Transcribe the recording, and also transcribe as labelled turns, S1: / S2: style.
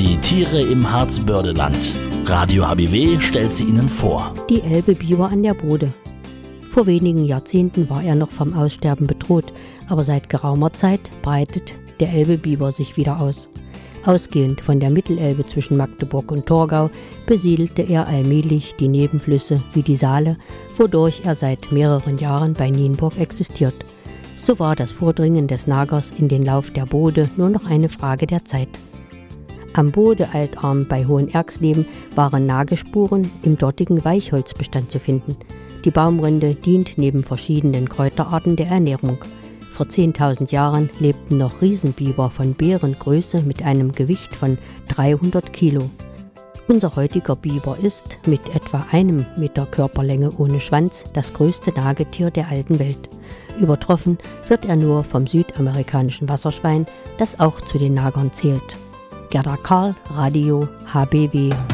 S1: Die Tiere im Harzbördeland. Radio HBW stellt sie Ihnen vor.
S2: Die Elbe-Biber an der Bode. Vor wenigen Jahrzehnten war er noch vom Aussterben bedroht, aber seit geraumer Zeit breitet der Elbe-Biber sich wieder aus. Ausgehend von der Mittelelbe zwischen Magdeburg und Torgau besiedelte er allmählich die Nebenflüsse wie die Saale, wodurch er seit mehreren Jahren bei Nienburg existiert. So war das Vordringen des Nagers in den Lauf der Bode nur noch eine Frage der Zeit. Am Bode-Altarm bei Hohenerxleben waren Nagespuren im dortigen Weichholzbestand zu finden. Die Baumrinde dient neben verschiedenen Kräuterarten der Ernährung. Vor 10.000 Jahren lebten noch Riesenbiber von Bärengröße mit einem Gewicht von 300 Kilo. Unser heutiger Biber ist mit etwa 1 Meter Körperlänge ohne Schwanz das größte Nagetier der alten Welt. Übertroffen wird er nur vom südamerikanischen Wasserschwein, das auch zu den Nagern zählt. Gerda Karl, Radio HBW.